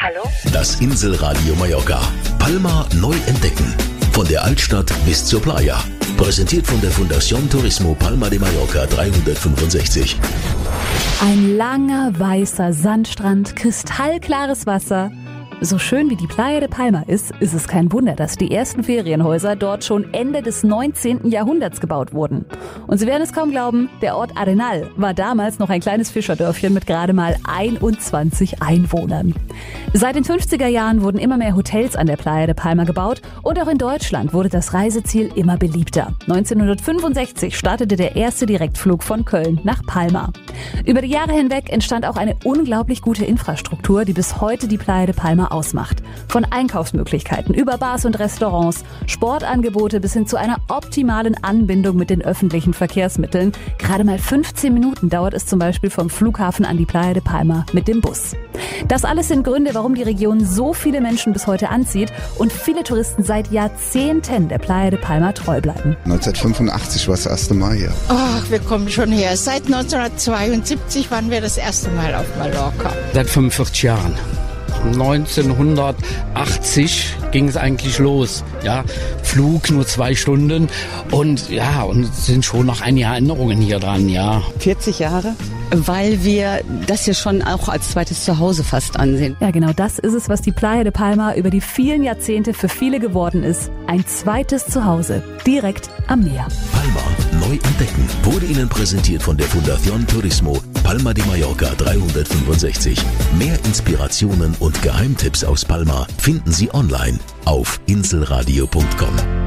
Hallo? Das Inselradio Mallorca. Palma neu entdecken. Von der Altstadt bis zur Playa. Präsentiert von der Fundación Turismo Palma de Mallorca 365. Ein langer, weißer Sandstrand, kristallklares Wasser. So schön wie die Playa de Palma ist es kein Wunder, dass die ersten Ferienhäuser dort schon Ende des 19. Jahrhunderts gebaut wurden. Und Sie werden es kaum glauben, der Ort Arenal war damals noch ein kleines Fischerdörfchen mit gerade mal 21 Einwohnern. Seit den 50er Jahren wurden immer mehr Hotels an der Playa de Palma gebaut und auch in Deutschland wurde das Reiseziel immer beliebter. 1965 startete der erste Direktflug von Köln nach Palma. Über die Jahre hinweg entstand auch eine unglaublich gute Infrastruktur, die bis heute die Playa de Palma ausmacht. Von Einkaufsmöglichkeiten über Bars und Restaurants, Sportangebote bis hin zu einer optimalen Anbindung mit den öffentlichen Verkehrsmitteln. Gerade mal 15 Minuten dauert es zum Beispiel vom Flughafen an die Playa de Palma mit dem Bus. Das alles sind Gründe, warum die Region so viele Menschen bis heute anzieht und viele Touristen seit Jahrzehnten der Playa de Palma treu bleiben. 1985 war das erste Mal hier. Ach, wir kommen schon her. Seit 1972 waren wir das erste Mal auf Mallorca. Seit 45 Jahren. 1980 ging es eigentlich los. Ja, Flug nur 2 Stunden und sind schon noch ein Jahr Erinnerungen hier dran. Ja. 40 Jahre, weil wir das hier schon auch als zweites Zuhause fast ansehen. Ja, genau das ist es, was die Playa de Palma über die vielen Jahrzehnte für viele geworden ist. Ein zweites Zuhause, direkt am Meer. Palma neu entdecken wurde Ihnen präsentiert von der Fundación Turismo Palma de Mallorca 365. Mehr Inspirationen und Geheimtipps aus Palma finden Sie online auf inselradio.com.